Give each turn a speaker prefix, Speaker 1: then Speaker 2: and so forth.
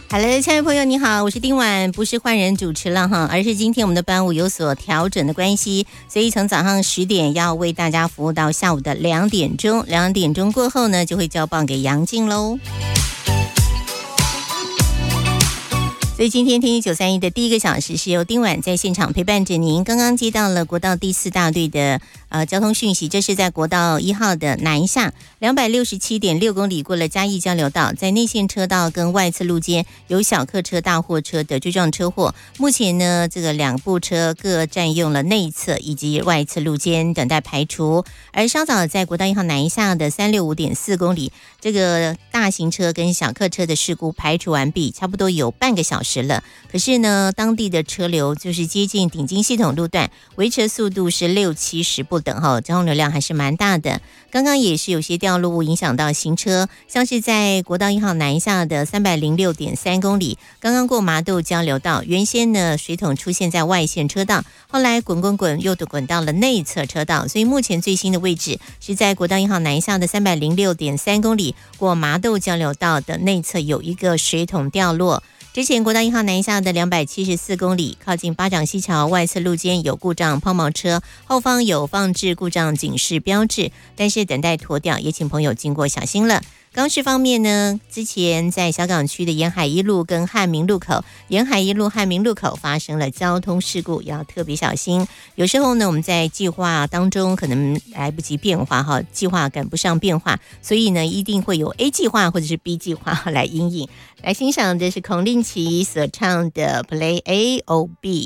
Speaker 1: 好了，亲爱的朋友你好，我是丁婉，不是换人主持了哈，而是今天我们的班务有所调整的关系，所以从早上10点要为大家服务到下午的2点钟，2点钟过后呢，就会交棒给杨静喽。所以今天天气931的第一个小时是由丁婉在现场陪伴着您。刚刚接到了国道第4大队的交通讯息，这是在国道1号的南下267.6公里过了嘉义交流道，在内线车道跟外侧路间有小客车、大货车的追撞车祸。目前呢，这个2部车各占用了内侧以及外侧路间，等待排除。而稍早在国道1号南下的365.4公里，这个大型车跟小客车的事故排除完毕，差不多有半个小时了。可是呢，当地的车流就是接近顶金系统路段，维持速度是60-70不等哈，交通流量还是蛮大的。刚刚也是有些掉落物影响到行车，像是在国道1号南下的306.3公里，刚刚过麻豆交流道，原先呢水桶出现在外线车道，后来滚又滚到了内侧车道，所以目前最新的位置是在国道1号南下的306.3公里过麻豆交流道的内侧有一个水桶掉落。之前国道1号南下的274公里，靠近八掌溪桥外侧路间有故障抛锚车，后方有放置故障警示标志，但是等待脱掉，也请朋友经过小心了。高市方面呢，之前在小港区的沿海一路跟汉民路口，沿海一路汉民路口发生了交通事故，要特别小心。有时候呢，我们在计划当中可能来不及变化哈，计划赶不上变化，所以呢，一定会有 A 计划或者是 B 计划来因应。来欣赏的是孔令奇所唱的 Play A O B。